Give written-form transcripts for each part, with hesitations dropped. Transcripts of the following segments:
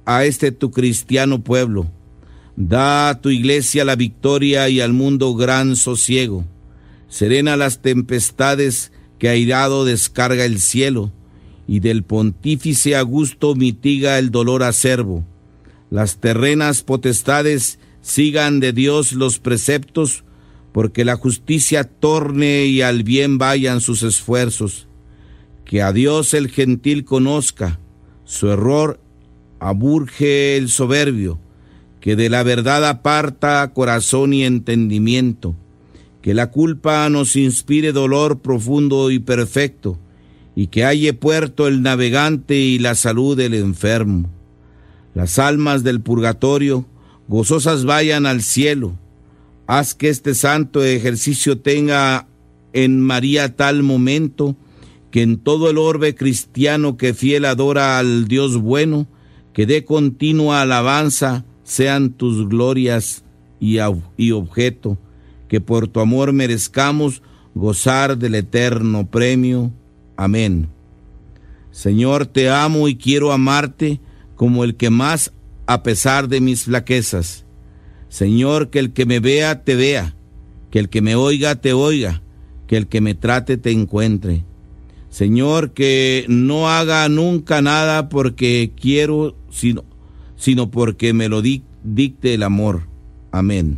a este tu cristiano pueblo. Da a tu iglesia la victoria y al mundo gran sosiego. Serena las tempestades que airado descarga el cielo, y del pontífice Augusto mitiga el dolor acerbo. Las terrenas potestades sigan de Dios los preceptos, porque la justicia torne y al bien vayan sus esfuerzos. Que a Dios el gentil conozca, su error aburge el soberbio, que de la verdad aparta corazón y entendimiento. Que la culpa nos inspire dolor profundo y perfecto, y que halle puerto el navegante y la salud del enfermo. Las almas del purgatorio gozosas vayan al cielo. Haz que este santo ejercicio tenga en María tal momento, que en todo el orbe cristiano que fiel adora al Dios bueno, que de continua alabanza sean tus glorias y objeto, que por tu amor merezcamos gozar del eterno premio. Amén. Señor, te amo y quiero amarte como el que más, a pesar de mis flaquezas. Señor, que el que me vea, te vea, que el que me oiga, te oiga, que el que me trate, te encuentre. Señor, que no haga nunca nada porque quiero, sino porque me lo dicte el amor. Amén.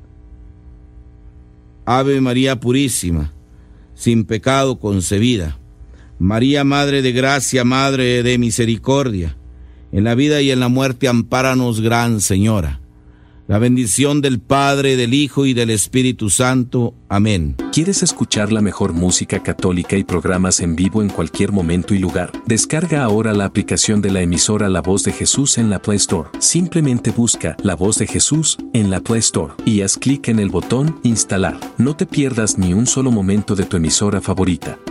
Ave María Purísima, sin pecado concebida. María, Madre de Gracia, Madre de Misericordia, en la vida y en la muerte ampáranos, Gran Señora. La bendición del Padre, del Hijo y del Espíritu Santo. Amén. ¿Quieres escuchar la mejor música católica y programas en vivo en cualquier momento y lugar? Descarga ahora la aplicación de la emisora La Voz de Jesús en la Play Store. Simplemente busca La Voz de Jesús en la Play Store y haz clic en el botón Instalar. No te pierdas ni un solo momento de tu emisora favorita.